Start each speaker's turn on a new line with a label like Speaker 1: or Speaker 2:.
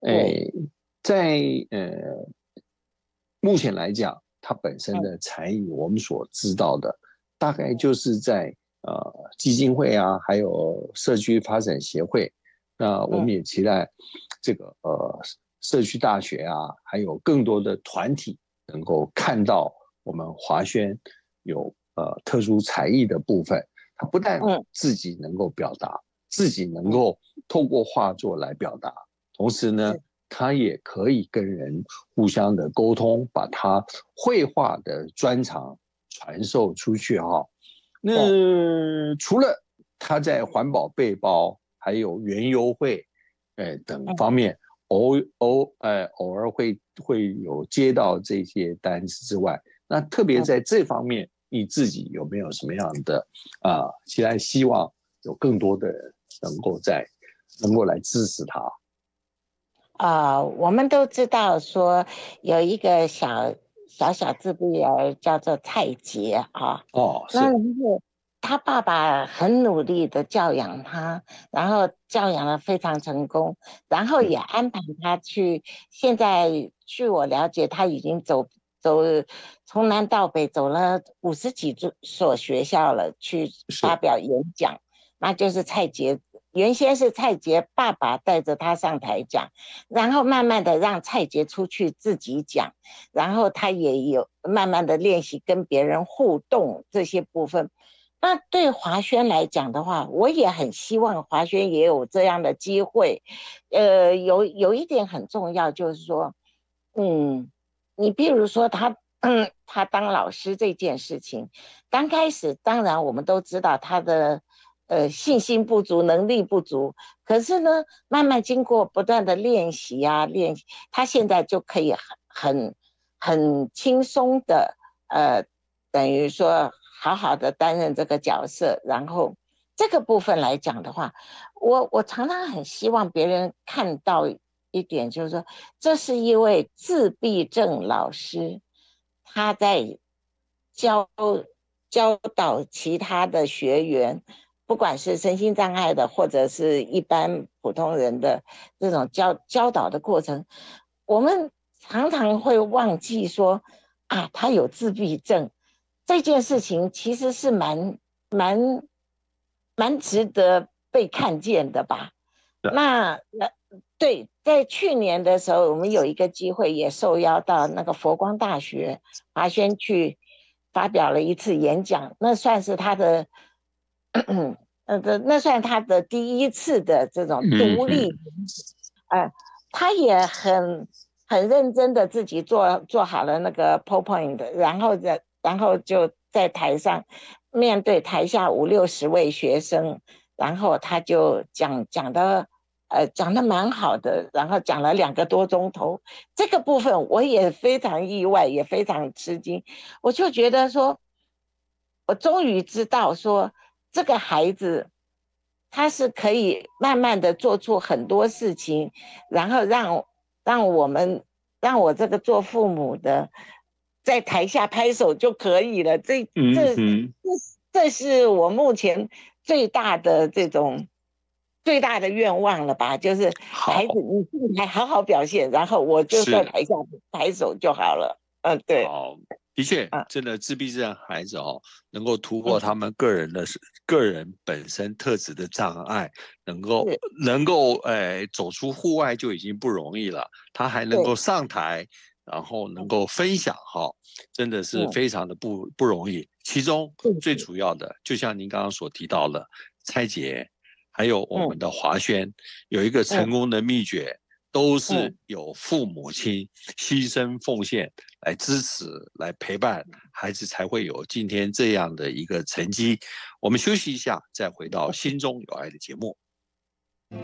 Speaker 1: 对，
Speaker 2: 诶，在目前来讲，它本身
Speaker 1: 嗯
Speaker 2: 的才艺，我们所知道的，大概就是在基金会啊，还有社区发展协会。那我们
Speaker 1: 嗯
Speaker 2: 也期待这个社区大学啊，还有更多的团体能够看到我们华轩有特殊才艺的部分。他不但
Speaker 1: 嗯
Speaker 2: 自己能够表达，自己能
Speaker 1: 嗯，
Speaker 2: 够透过画作来表达，同时呢，
Speaker 1: 是，
Speaker 2: 他也可以跟人互相的沟通，把他绘画的专长传授出去哈。
Speaker 1: 对，
Speaker 2: 那除了他在环保背包还有园游会，等
Speaker 1: 嗯
Speaker 2: 方面，偶尔会有接到这些单子之外，那特别
Speaker 1: 嗯。
Speaker 2: 在这方面，你自己有没有什么样的期待？希望有更多的人能够来支持他。
Speaker 1: 我们都知道说有一个小自闭儿叫做蔡杰啊，
Speaker 2: 哦，
Speaker 1: 那
Speaker 2: 是
Speaker 1: 如果他爸爸很努力的教养他，然后教养的非常成功，然后也安排他去，现在据我了解，他已经走从南到北走了50几所学校了，去发
Speaker 2: 是
Speaker 1: 表演讲，那就是蔡杰。原先是蔡杰爸爸带着他上台讲，然后慢慢的让蔡杰出去自己讲，然后他也有慢慢的练习跟别人互动这些部分。那对华轩来讲的话，我也很希望华轩也有这样的机会。有一点很重要，就是说，嗯，你比如说他当老师这件事情，刚开始当然我们都知道他的信心不足，能力不足，可是呢，慢慢经过不断的练习啊，练习，他现在就可以很轻松的等于说好好的担任这个角色。然后这个部分来讲的话，我常常很希望别人看到一点，就是说这是一位自闭症老师，他在教教导其他的学员，不管是身心障碍的，或者是一般普通人的这种教导的过程，我们常常会忘记说啊，他有自闭症这件事情，其实是蛮蛮值得被看见的吧。
Speaker 2: 的，
Speaker 1: 那对，在去年的时候，我们有一个机会也受邀到那个佛光大学华轩去发表了一次演讲，那算是他的，那算他的第一次的这种独立演
Speaker 2: 嗯哼，
Speaker 1: 讲。他也很认真的自己做好了那个 PowerPoint，然后就在台上面对台下50、60位学生，然后他就讲的蛮好的，然后讲了2个多钟头。这个部分我也非常意外，也非常吃惊。我就觉得说，我终于知道说，这个孩子他是可以慢慢的做出很多事情，然后让我们让我这个做父母的在台下拍手就可以了。这是我目前最大的最大的愿望了吧？就是孩子
Speaker 2: 好，
Speaker 1: 你进台好好表现，然后我就在
Speaker 2: 是
Speaker 1: 台下拍手就好了。对，
Speaker 2: 好，的确，
Speaker 1: 嗯
Speaker 2: 真的自闭症孩子哦，能够突破
Speaker 1: 嗯，
Speaker 2: 他们个人本身特质的障碍，能够
Speaker 1: 是，
Speaker 2: 走出户外就已经不容易了，他还能够
Speaker 1: 对，
Speaker 2: 上台，然后能够分享哈、真的是
Speaker 1: 嗯，
Speaker 2: 非常的不容易。其中最
Speaker 1: 是，
Speaker 2: 主要的，就像您刚刚所提到的，拆解，还有我们
Speaker 1: 嗯
Speaker 2: 的华轩，有一个成
Speaker 1: 嗯
Speaker 2: 功的秘诀。都是
Speaker 1: 嗯。
Speaker 2: 有父母亲牺牲奉献来支持、来陪伴孩子，才会有今天这样的一个成绩。我们休息一下，再回到心中有爱的节目。